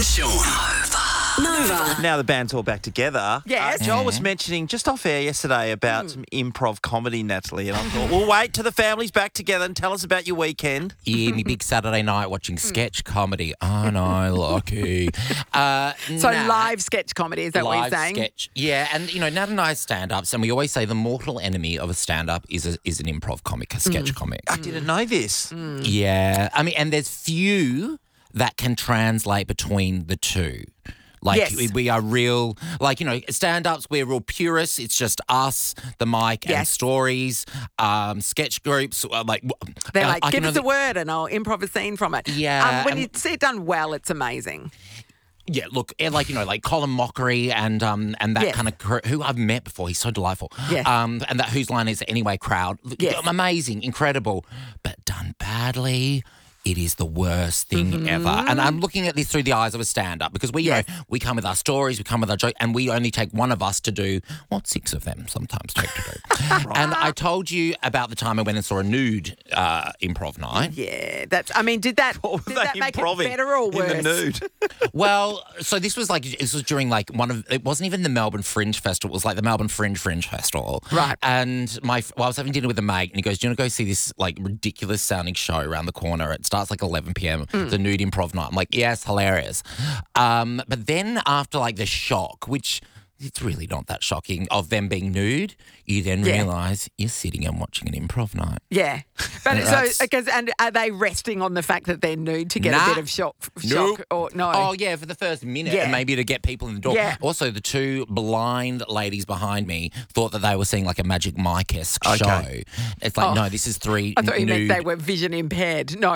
and Sean. Nova. Now the band's all back together. Yes. Joel was mentioning just off air yesterday about some improv comedy, Natalie, and I thought, we'll wait till the family's back together and tell us about your weekend. Yeah, me big Saturday night watching sketch comedy. Oh, no, lucky. So live sketch comedy, is that what you're Live saying? sketch. Yeah, and, Nat and I stand-ups, and we always say the mortal enemy of a stand-up is an improv comic, a sketch comic. I didn't know this. Yeah. I mean, and there's few that can translate between the two. Like, Yes. we are real, stand-ups, we're real purists. It's just us, the mic, and Yes. stories. Sketch groups, They're like, give us only- a word and I'll improv a scene from it. Yeah, When and- you see it done well, it's amazing. Yeah, look, like Colin Mockery and that Yes. kind of crew, who I've met before. He's so delightful. Yes. And that Whose Line Is It Anyway crowd. Yes. Amazing, incredible, but done badly. It is the worst thing ever. And I'm looking at this through the eyes of a stand-up because we we come with our stories, we come with our jokes, and we only take one of us to do what 6 of them sometimes take to do. And I told you about the time I went and saw a nude improv night. Yeah, did that make it better or worse? In the nude. Well, so this was during it wasn't even the Melbourne Fringe Festival. It was like the Melbourne Fringe Festival. Right. And I was having dinner with a mate and he goes, do you want to go see this ridiculous sounding show around the corner? It starts 11 p.m. The nude improv night. I'm like, yes, hilarious. But then after the shock, which it's really not that shocking of them being nude, you then realise you're sitting and watching an improv night. Yeah. But and are they resting on the fact that they're nude to get a bit of shock or no? Oh, yeah, for the first minute and maybe to get people in the door. Yeah. Also, the 2 blind ladies behind me thought that they were seeing a Magic Mike-esque show. It's no, this is 3 I thought you nude. meant they were vision impaired. No.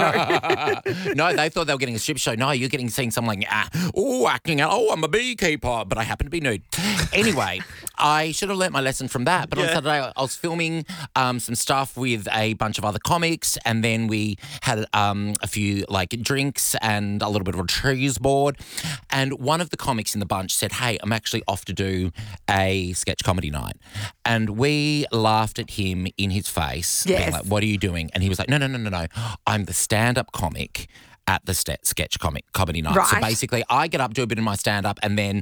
No, they thought they were getting a strip show. No, you're seeing someone acting out, I'm a beekeeper, but I happen to be nude. Anyway, I should have learnt my lesson from that. But on Saturday, I was filming some stuff with a bunch of other comics, and then we had a few drinks and a little bit of a cheese board. And one of the comics in the bunch said, hey, I'm actually off to do a sketch comedy night. And we laughed at him in his face, being like, what are you doing? And he was like, no, I'm the stand-up comic at the sketch comedy night. Right. So basically, I get up, do a bit of my stand-up, and then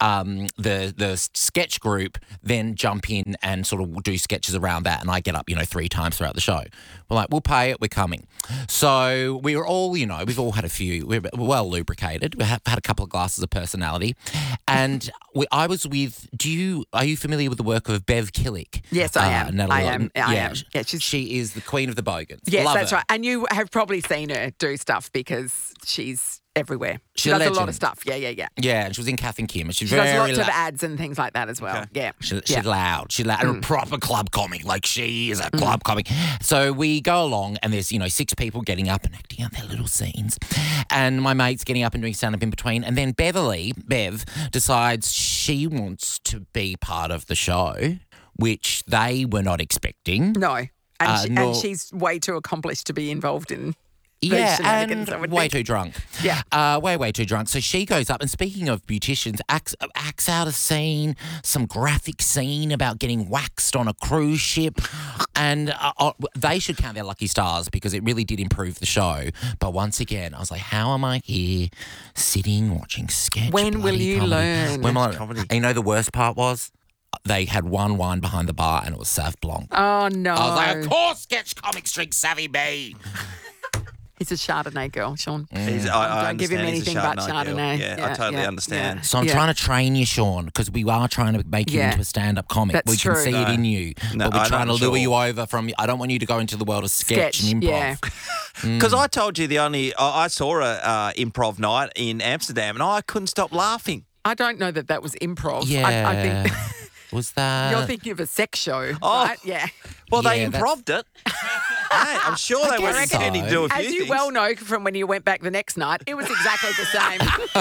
the sketch group then jump in and sort of do sketches around that, and I get up, 3 times throughout the show. We're like, we'll pay it, we're coming. So we were all, we've all had we're well lubricated. We have had a couple of glasses of personality. And I was with, are you familiar with the work of Bev Killick? Yes, I am. Natalie I am. Yeah, she is the queen of the bogans. Yes, Love that's her. right. And you have probably seen her do stuff because she's everywhere. She She's a does a lot legend. of stuff. Yeah. Yeah, and she was in Kath and Kim. She's She very does lots of loud. ads and things like that as well. Okay. Yeah. She's loud. She's loud. And a proper club comic. She is a club comic. So we go along and there's, 6 people getting up and acting out their little scenes. And my mate's getting up and doing stand-up in between. And then Bev, decides she wants to be part of the show, which they were not expecting. No. And, nor- and she's way too accomplished to be involved in Yeah, shenanigans, I would and way think. too drunk. Yeah. Way too drunk. So she goes up, and speaking of beauticians, acts out a scene, some graphic scene about getting waxed on a cruise ship. And they should count their lucky stars because it really did improve the show. But once again, I was like, how am I here sitting watching sketch? When will you comedy? learn? When will I Comedy. And the worst part was? They had one wine behind the bar and it was Sauv Blanc. Oh, no. I was like, of course sketch comics drink Savvy B. He's a Chardonnay girl, Sean. I Don't give him understand he's a anything but girl. Chardonnay. Yeah, I totally understand. So I'm trying to train you, Sean, because we are trying to make you Yeah. into a stand-up comic. That's we can true. see it in you. No, but we're I'm trying to not lure sure. you over from... I don't want you to go into the world of sketch and improv. Yeah. Because I told you I saw a improv night in Amsterdam and I couldn't stop laughing. I don't know that was improv. Yeah. I think Was that... you're thinking of a sex show, Oh. right? Yeah. Well, they Yeah, improved it. Hey, I'm sure they were guess intending to do a few As you things. well know from when you went back the next night, it was exactly the same.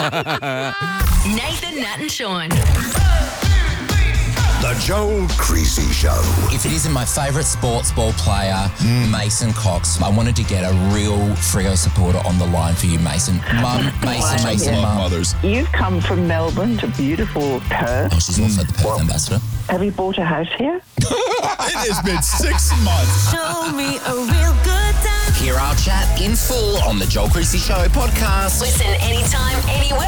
Nathan, Nat and Sean. The Joel Creasy Show. If it isn't my favourite sports ball player, Mason Cox, I wanted to get a real Freo supporter on the line for you, Mason. Mum, Mason, Mum. Mothers. You've come from Melbourne to beautiful Perth. Oh, she's also the Perth ambassador. Have you bought a house here? It has been 6 months. Show me a real good time. Hear our chat in full on the Joel Creasy Show podcast. Listen anytime, anywhere.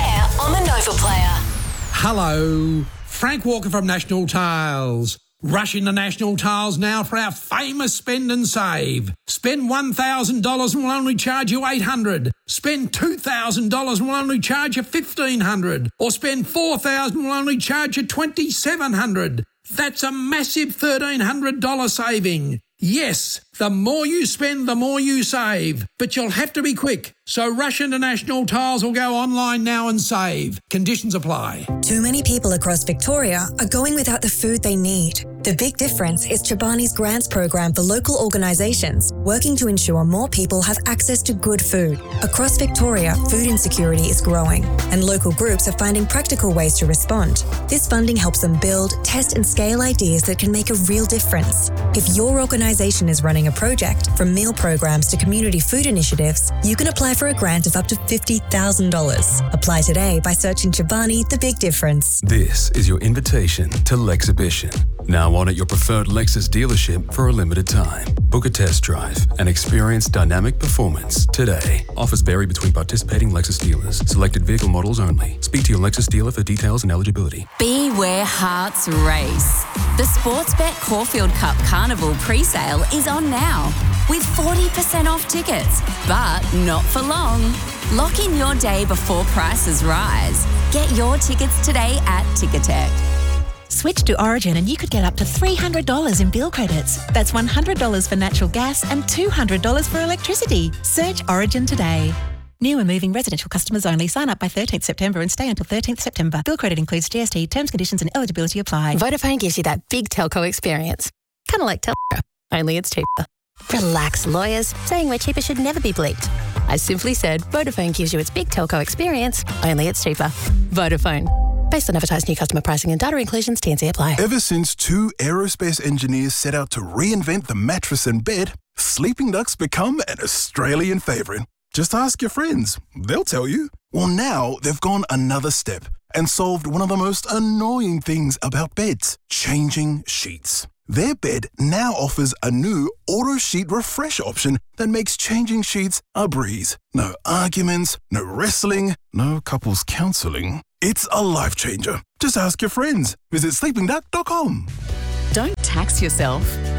Hello, Frank Walker from National Tiles. Rush into National Tiles now for our famous spend and save. Spend $1,000 and we'll only charge you $800. Spend $2,000 and we'll only charge you $1,500. Or spend $4,000 and we'll only charge you $2,700. That's a massive $1,300 saving. Yes, the more you spend, the more you save. But you'll have to be quick. So rush into National Tiles or go online now and save. Conditions apply. Too many people across Victoria are going without the food they need. The Big Difference is Chobani's grants program for local organisations working to ensure more people have access to good food. Across Victoria, food insecurity is growing and local groups are finding practical ways to respond. This funding helps them build, test and scale ideas that can make a real difference. If your organisation is running a project, from meal programs to community food initiatives, you can apply for a grant of up to $50,000. Apply today by searching Chobani The Big Difference. This is your invitation to Lexhibition. Now on at your preferred Lexus dealership for a limited time. Book a test drive and experience dynamic performance today. Offers vary between participating Lexus dealers. Selected vehicle models only. Speak to your Lexus dealer for details and eligibility. Be where hearts race. The Sportsbet Caulfield Cup Carnival pre-sale is on now with 40% off tickets, but not for long. Lock in your day before prices rise. Get your tickets today at Ticketek. Switch to Origin and you could get up to $300 in bill credits. That's $100 for natural gas and $200 for electricity. Search Origin today. New and moving residential customers only. Sign up by 13th September and stay until 13th September. Bill credit includes GST. Terms, conditions and eligibility apply. Vodafone gives you that big telco experience. Kind of like telco, only it's cheaper. Relax, lawyers. Saying we're cheaper should never be bleeped. I simply said Vodafone gives you its big telco experience, only it's cheaper. Vodafone. Based on advertised new customer pricing and data inclusions, T&C apply. Ever since two aerospace engineers set out to reinvent the mattress and bed, Sleeping Duck's become an Australian favourite. Just ask your friends. They'll tell you. Well, now they've gone another step and solved one of the most annoying things about beds, changing sheets. Their bed now offers a new auto sheet refresh option that makes changing sheets a breeze. No arguments, no wrestling, no couples counselling. It's a life changer. Just ask your friends. Visit sleepingduck.com. Don't tax yourself.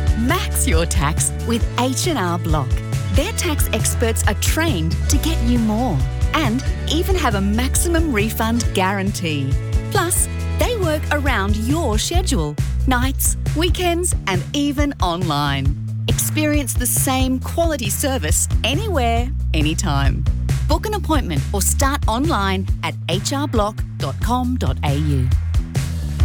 Max your tax with H&R Block. Their tax experts are trained to get you more and even have a maximum refund guarantee. Plus, they work around your schedule, nights, weekends, and even online. Experience the same quality service anywhere, anytime. Book an appointment or start online at hrblock.com.au.